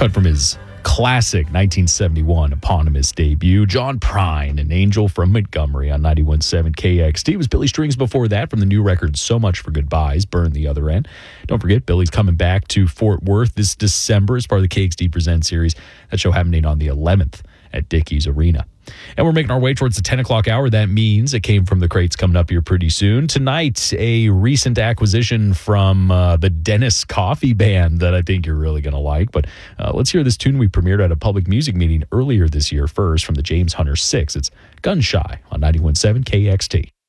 Cut from his classic 1971 eponymous debut, John Prine, An Angel from Montgomery on 91.7 KXT. It was Billy Strings before that from the new record So Much for Goodbyes, Burn the Other End. Don't forget, Billy's coming back to Fort Worth this December as part of the KXT Present series. That show happening on the 11th at Dickies Arena. And we're making our way towards the 10 o'clock hour. That means it came from the crates coming up here pretty soon. Tonight, a recent acquisition from the Dennis Coffee Band that I think you're really going to like. But let's hear this tune we premiered at a public music meeting earlier this year first from the James Hunter 6. It's Gun Shy on 91.7 KXT.